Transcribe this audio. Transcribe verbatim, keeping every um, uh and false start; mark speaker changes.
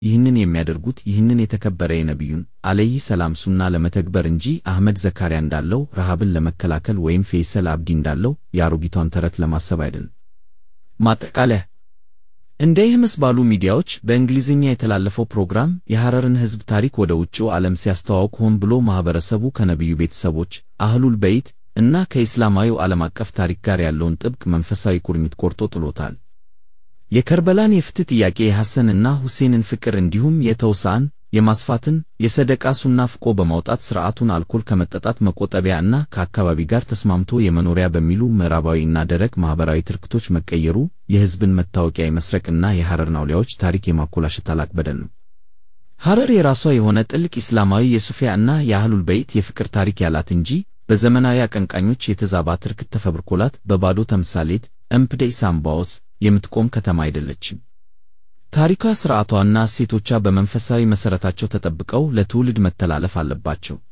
Speaker 1: ይህንን የሚያደርጉት ይህንን የተከበረ የነቢዩን አለይሂ ሰላም ሱና ለመተግበር እንጂ አህመድ ዘካሪያ እንዳለው ረሃብን ለመከላከል ወይም ፈይሰል አብዲ እንዳለው የአሮጊቷን ተረት ለማሰብ አይደለም። ማጠቃለያ እንደ ኢህምስ ባሉ ሚዲያዎች በእንግሊዝኛ የተላለፈው ፕሮግራም የሐረርን ሕዝብ ታሪክ ወደ ውጭው ዓለም ሲያስተዋውቅ ሆን ብሎ ማህበረሰቡ ከነቢዩ ቤተሰቦች አህሉል በይት እና ከኢስላማዊው ዓለም አቀፍ ታሪክ ጋር ያለውን ጥብቅ መንፈሳዊ ቁርኝት ቆርጦ ጥሎታል። የከርበላን የፍትህ ጥያቄ፣ የሐሰንና ሁሴንን ፍቅር እንዲሁም የተውሳን የማስፋትን የሰደቃ ሱና ፍቆ በማውጣት ሥርዓቱን አልኮል ከመጠጣት መቆጠቢያ እና ከአካባቢ ጋር ተስማምቶ የመኖሪያ በሚሉ ምዕራባዊ እና ደረቅ ማህበራዊ ትርክቶች መቀየሩ የሕዝብን መታወቂያ የመስረቅና የሐረርን አውሊያዎች ታሪክ የማኮላሸት ታላቅ በደል ነው። ሐረር የራሷ የሆነ ጥልቅ ኢስላማዊ የሱፊያ እና የአህሉል በይት የፍቅር ታሪክ ያላት እንጂ በዘመናዊ አቀንቃኞች የተዛባ ትርክት ተፈብርኮላት በባዶ ተምሳሌት እምፕደ ኢሳምባዎስ የምትቆም ከተማ አይደለችም። ታሪኳ፣ ሥርዓቷና እሴቶቿ በመንፈሳዊ መሠረታቸው ተጠብቀው ለትውልድ መተላለፍ አለባቸው።